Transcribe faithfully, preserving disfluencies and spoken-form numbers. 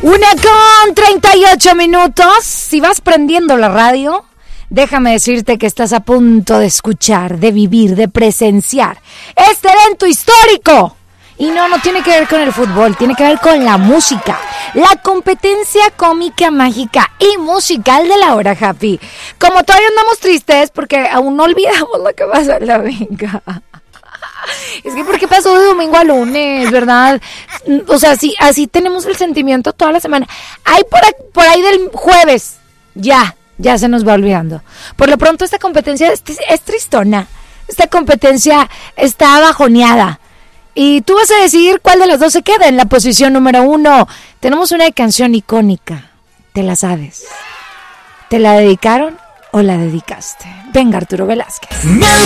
Una con treinta y ocho minutos. Si vas prendiendo la radio, déjame decirte que estás a punto de escuchar, de vivir, de presenciar este evento histórico. Y no, no tiene que ver con el fútbol, tiene que ver con la música. La competencia cómica, mágica y musical de la hora happy. Como todavía andamos tristes porque aún no olvidamos lo que pasa en la vinca. Es que porque pasó de domingo a lunes, ¿verdad? O sea, sí, así tenemos el sentimiento toda la semana. Hay por ahí, por ahí del jueves, ya, ya se nos va olvidando. Por lo pronto esta competencia es, es tristona. Esta competencia está bajoneada. Y tú vas a decidir cuál de las dos se queda en la posición número uno. Tenemos una canción icónica. ¿Te la sabes? ¿Te la dedicaron o la dedicaste? Venga, Arturo Velázquez. Me